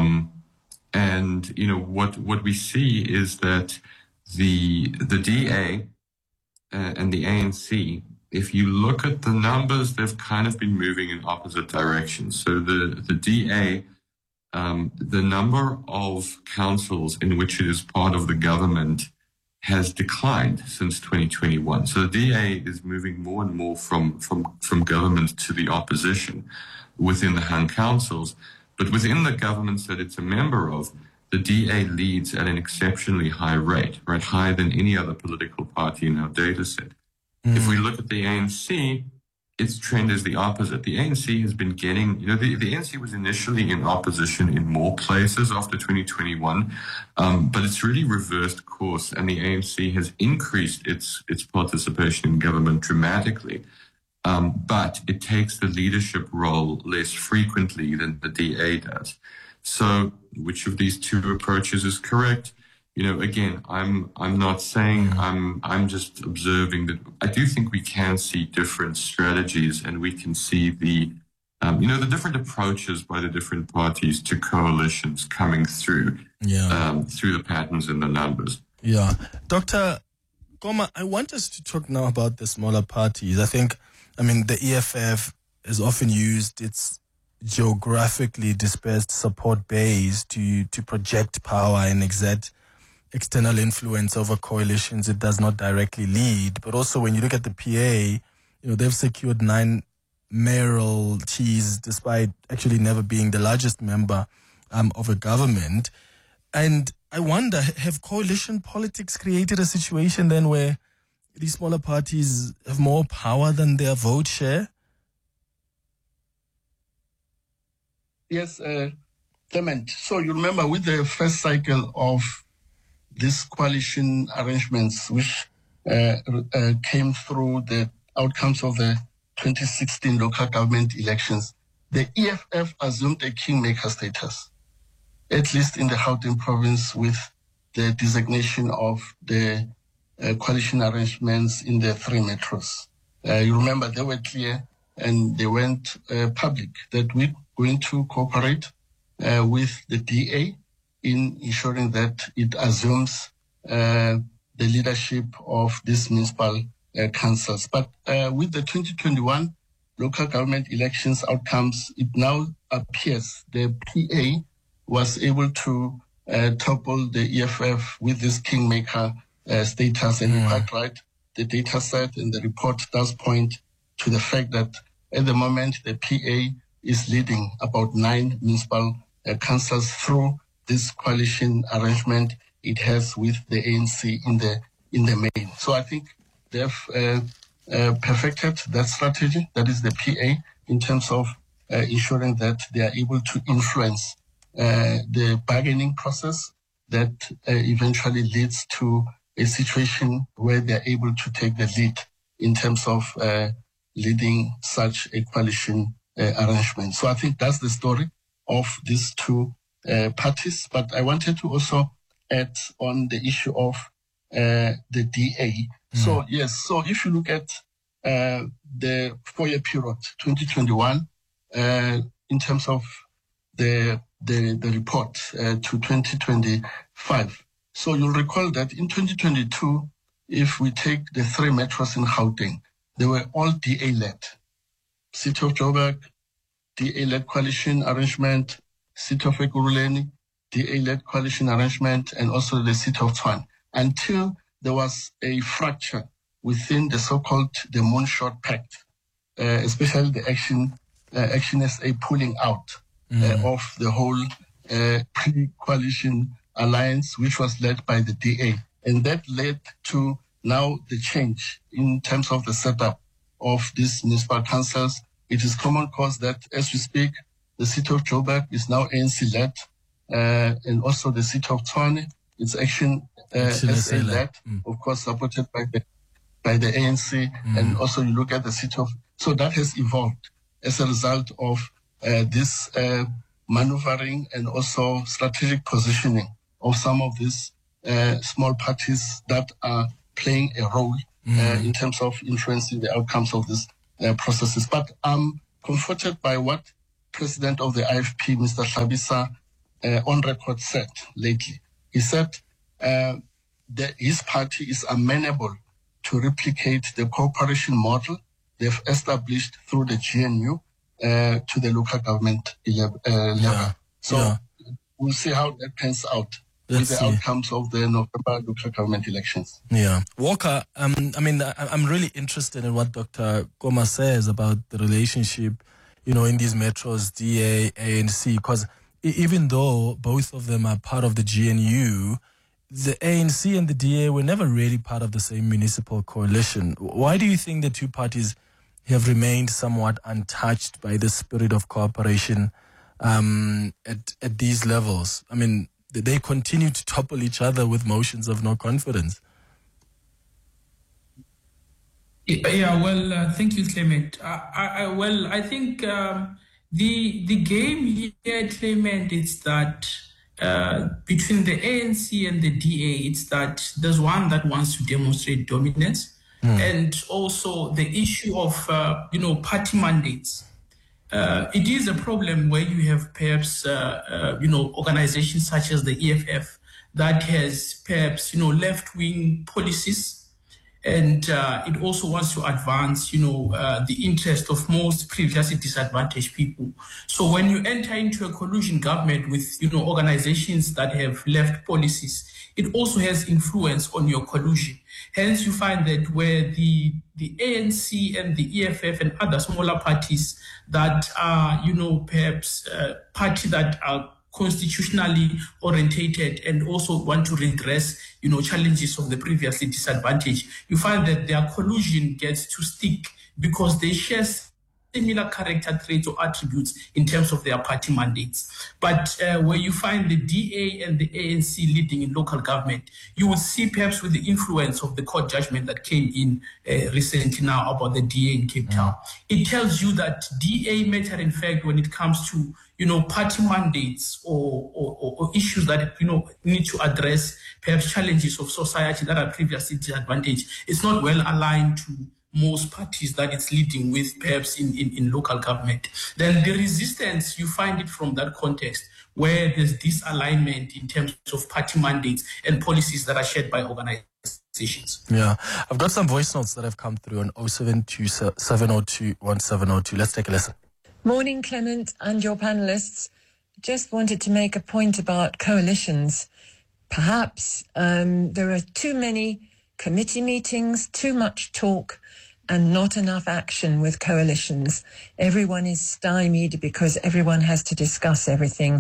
And what we see is that the DA and the ANC, if you look at the numbers, they've kind of been moving in opposite directions. So the DA, the number of councils in which it is part of the government has declined since 2021. So the DA is moving more and more from government to the opposition within the hung councils. But within the governments that it's a member of, the DA leads at an exceptionally high rate, right? Higher than any other political party in our data set. If we look at the ANC, its trend is the opposite. The ANC has been getting, the ANC was initially in opposition in more places after 2021, but it's really reversed course, and the ANC has increased its participation in government dramatically. But it takes the leadership role less frequently than the DA does. So which of these two approaches is correct? Again, I'm not saying, I'm just observing that I do think we can see different strategies, and we can see the different approaches by the different parties to coalitions coming through, through the patterns and the numbers. Yeah. Dr. Goma, I want us to talk now about the smaller parties. The EFF has often used its geographically dispersed support base to project power and exert external influence over coalitions it does not directly lead. But also when you look at the PA, they've secured 9 mayoralties despite actually never being the largest member of a government. And I wonder, have coalition politics created a situation then where these smaller parties have more power than their vote share? Yes, Clement. So you remember with the first cycle of these coalition arrangements, which came through the outcomes of the 2016 local government elections, the EFF assumed a kingmaker status, at least in the Gauteng province, with the designation of the coalition arrangements in the 3 metros. You remember they were clear and they went public that we're going to cooperate with the DA in ensuring that it assumes the leadership of these municipal councils. But with the 2021 local government elections outcomes, it now appears the PA was able to topple the EFF with this kingmaker status. And you're quite right, the data set and the report does point to the fact that at the moment the PA is leading about 9 municipal councils through this coalition arrangement it has with the ANC in the main. So I think they've perfected that strategy, that is the PA, in terms of ensuring that they are able to influence the bargaining process that eventually leads to a situation where they're able to take the lead in terms of leading such a coalition arrangement. So I think that's the story of these two parties. But I wanted to also add on the issue of the DA. So yes, so if you look at the 4-year period, 2021, in terms of the report to 2025. So you'll recall that in 2022, if we take the 3 metros in Gauteng, they were all DA-led. City of Joburg, DA-led coalition arrangement, City of Ekurhuleni, DA-led coalition arrangement, and also the City of Tshwane, until there was a fracture within the so-called the Moonshot Pact, especially the Action SA pulling out of the whole pre-coalition alliance, which was led by the DA. And that led to now the change in terms of the setup of these municipal councils. It is common cause that as we speak, the City of Joburg is now ANC-led, and also the City of Tshwane, it's Action SA-led, of course supported by the ANC, and also you look at the City of... So that has evolved as a result of this maneuvering and also strategic positioning of some of these small parties that are playing a role in terms of influencing the outcomes of these processes. But I'm comforted by what President of the IFP, Mr. Hlabisa, on record said lately. He said that his party is amenable to replicate the cooperation model they've established through the GNU to the local government level. So we'll see how that pans out with the outcomes of the November local government elections. Yeah. Walker, I mean, I'm really interested in what Dr. Koma says about the relationship, in these metros, DA, ANC, because even though both of them are part of the GNU, the ANC and the DA were never really part of the same municipal coalition. Why do you think the two parties have remained somewhat untouched by the spirit of cooperation at these levels? I mean, they continue to topple each other with motions of no confidence. Yeah, well, thank you, Clement. I think the game here, Clement, is that between the ANC and the DA, it's that there's one that wants to demonstrate dominance, and also the issue of party mandates. It is a problem where you have perhaps organizations such as the EFF that has perhaps left-wing policies. And it also wants to advance, the interest of most previously disadvantaged people. So when you enter into a coalition government with, organizations that have left policies, it also has influence on your coalition. Hence, you find that where the ANC and the EFF and other smaller parties that are, perhaps parties that are constitutionally orientated and also want to redress, challenges of the previously disadvantaged, you find that their collusion gets to stick because they share similar character traits or attributes in terms of their party mandates. But where you find the DA and the ANC leading in local government, you will see perhaps with the influence of the court judgment that came in recently now about the DA in Cape Town. It tells you that DA matter in fact when it comes to party mandates or issues that need to address perhaps challenges of society that are previously disadvantaged. It's not well aligned to most parties that it's leading with perhaps in local government. Then the resistance, you find it from that context where there's disalignment in terms of party mandates and policies that are shared by organizations. Yeah, I've got some voice notes that have come through on 072 702 1702. Let's take a listen. Morning, Clement and your panelists. Just wanted to make a point about coalitions. Perhaps there are too many committee meetings, too much talk, and not enough action with coalitions. Everyone is stymied because everyone has to discuss everything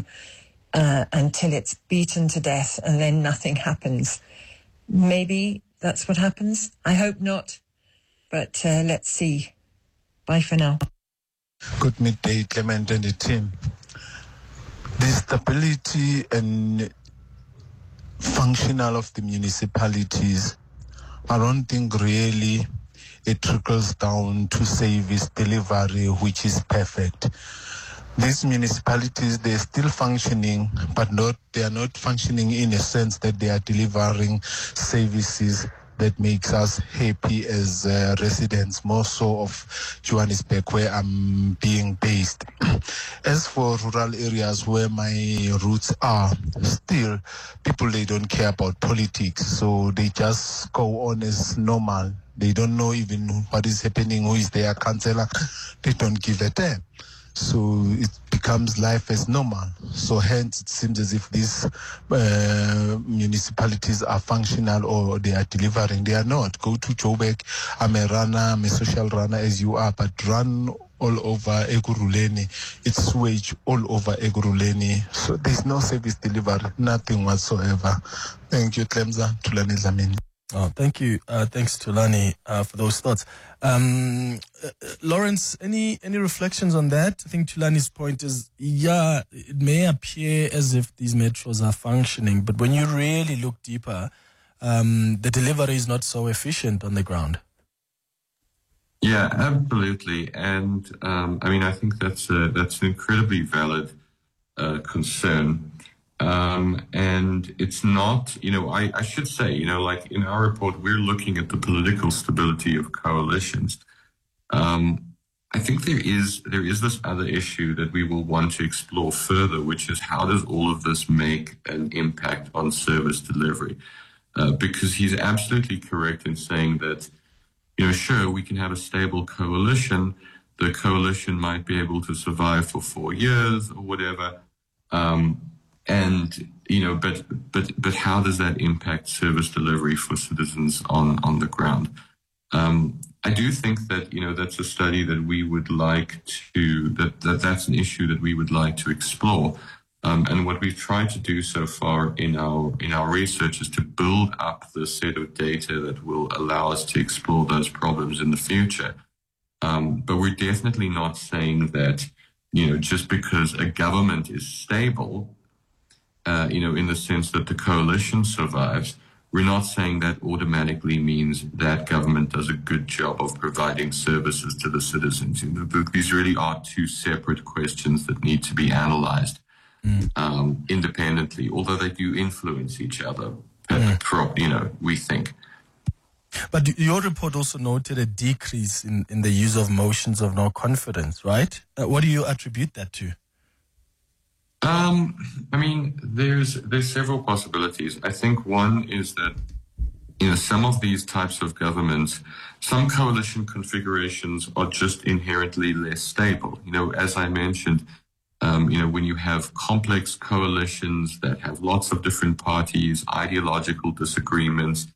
until it's beaten to death and then nothing happens. Maybe that's what happens. I hope not, but let's see. Bye for now. Good midday, Clement and the team. The stability and functional of the municipalities, I don't think really it trickles down to service delivery, which is perfect. These municipalities, they're still functioning, but they are not functioning in a sense that they are delivering services that makes us happy as residents, more so of Johannesburg, where I'm being based. As for rural areas where my roots are, still people, they don't care about politics, so they just go on as normal. They don't know even what is happening, who is their councillor. They don't give a damn. So it becomes life as normal. So hence it seems as if these municipalities are functional or they are delivering. They are not. Go to Joburg. I'm a runner, I'm a social runner as you are, but run all over Ekurhuleni. It's sewage all over Ekurhuleni. So there's no service delivery, nothing whatsoever. Thank you, Tlemza. Tulani Dlamini. Oh, thank you. Thanks, Tulani, for those thoughts. Lawrence, any reflections on that? I think Tulani's point is, it may appear as if these metros are functioning, but when you really look deeper, the delivery is not so efficient on the ground. Yeah, absolutely. And I think that's an incredibly valid concern. And it's not, I should say, like in our report, we're looking at the political stability of coalitions. I think there is this other issue that we will want to explore further, which is how does all of this make an impact on service delivery? Because he's absolutely correct in saying that, sure, we can have a stable coalition. The coalition might be able to survive for 4 years or whatever. But how does that impact service delivery for citizens on the ground? I do think that, that's a study that we would like to, that's an issue that we would like to explore. And what we've tried to do so far in our research is to build up the set of data that will allow us to explore those problems in the future. But we're definitely not saying that, just because a government is stable, in the sense that the coalition survives, we're not saying that automatically means that government does a good job of providing services to the citizens. These really are two separate questions that need to be analyzed independently, although they do influence each other, we think. But your report also noted a decrease in the use of motions of no confidence, right? What do you attribute that to? There's several possibilities. I think one is that, some of these types of governments, some coalition configurations are just inherently less stable. As I mentioned, when you have complex coalitions that have lots of different parties, ideological disagreements,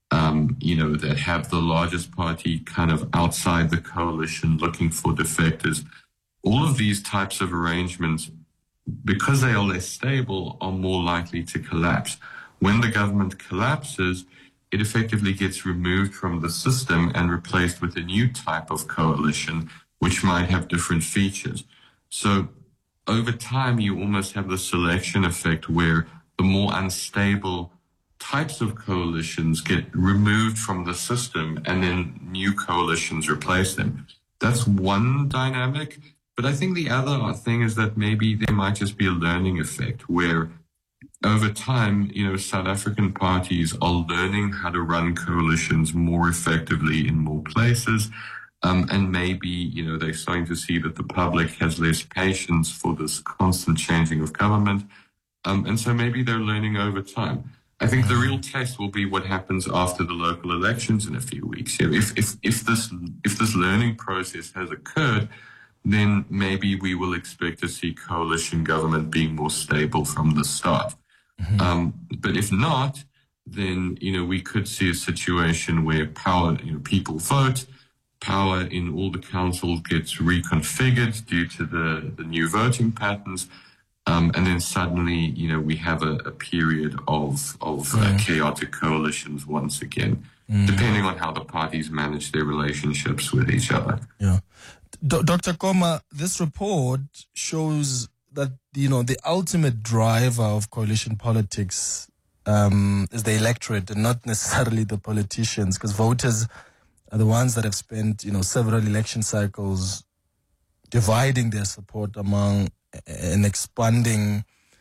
that have the largest party kind of outside the coalition looking for defectors, all of these types of arrangements, because they are less stable, are more likely to collapse. When the government collapses, it effectively gets removed from the system and replaced with a new type of coalition, which might have different features. So over time, you almost have the selection effect where the more unstable types of coalitions get removed from the system and then new coalitions replace them. That's one dynamic. But I think the other thing is that maybe there might just be a learning effect where over time, South African parties are learning how to run coalitions more effectively in more places. And maybe, they're starting to see that the public has less patience for this constant changing of government. And so maybe they're learning over time. I think the real test will be what happens after the local elections in a few weeks. If this learning process has occurred, then maybe we will expect to see coalition government being more stable from the start. But if not, then, we could see a situation where power, people vote, power in all the councils gets reconfigured due to the new voting patterns. And then suddenly, we have a period of chaotic coalitions once again, depending on how the parties manage their relationships with each other. Yeah. Dr. Koma, this report shows that, the ultimate driver of coalition politics is the electorate and not necessarily the politicians, because voters are the ones that have spent, several election cycles dividing their support among an expanding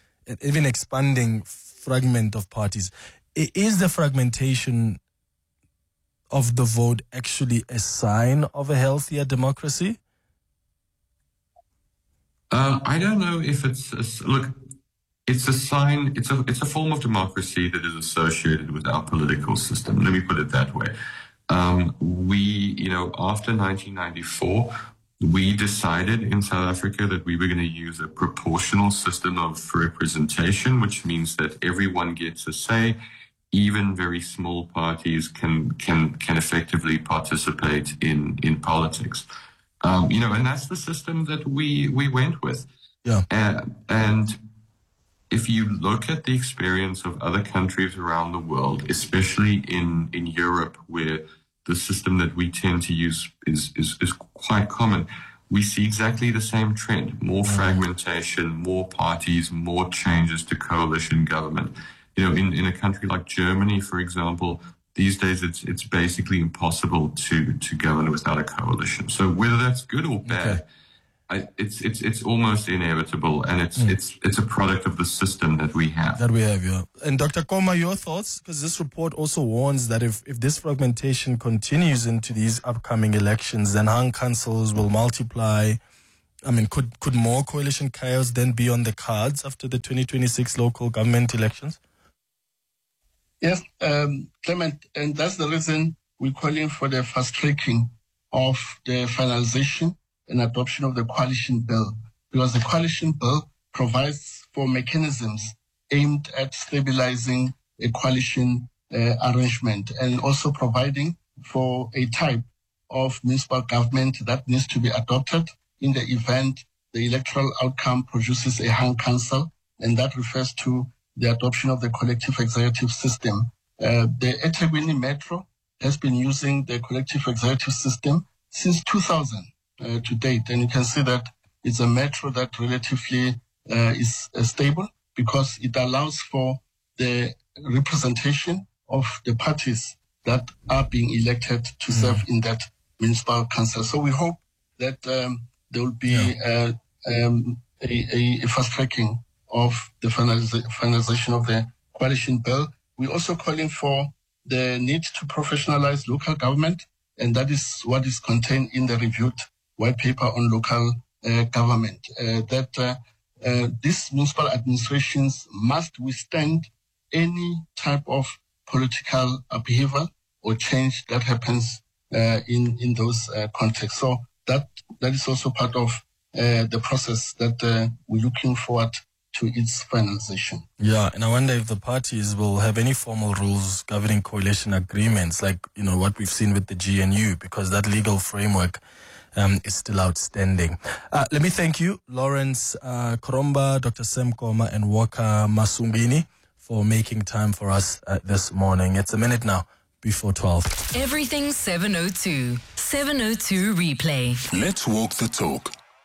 fragment of parties. Is the fragmentation of the vote actually a sign of a healthier democracy? I don't know if it's a sign. It's a form of democracy that is associated with our political system. Let me put it that way. After 1994, we decided in South Africa that we were going to use a proportional system of representation, which means that everyone gets a say. Even very small parties can effectively participate in politics. And that's the system that we went with. Yeah. And if you look at the experience of other countries around the world, especially in Europe, where the system that we tend to use is quite common, we see exactly the same trend. More fragmentation, more parties, more changes to coalition government. In a country like Germany, for example, these days it's basically impossible to govern without a coalition. So whether that's good or bad, it's almost inevitable, and it's a product of the system that we have. Yeah. And Dr. Koma, your thoughts? Because this report also warns that if this fragmentation continues into these upcoming elections, then hung councils will multiply. I mean, could more coalition chaos then be on the cards after the 2026 local government elections? Yes, Clement, and that's the reason we're calling for the fast tracking of the finalization and adoption of the coalition bill, because the coalition bill provides for mechanisms aimed at stabilizing a coalition arrangement and also providing for a type of municipal government that needs to be adopted in the event the electoral outcome produces a hung council, and that refers to the adoption of the collective executive system. The eThekwini Metro has been using the collective executive system since 2000 to date, and you can see that it's a metro that relatively is stable because it allows for the representation of the parties that are being elected to serve in that municipal council. So we hope that there will be a fast tracking of the finalization of the coalition bill. We're also calling for the need to professionalize local government, and that is what is contained in the reviewed white paper on local government, that these municipal administrations must withstand any type of political upheaval or change that happens in those contexts. So that is also part of the process that we're looking forward to its finalization. Yeah, and I wonder if the parties will have any formal rules governing coalition agreements, like what we've seen with the GNU, because that legal framework is still outstanding. Let me thank you, Lawrence Koromba, Dr. Sam Koma, and Walker Masungini for making time for us this morning. It's a minute now before 12. Everything 702. 702 replay. Let's walk the talk.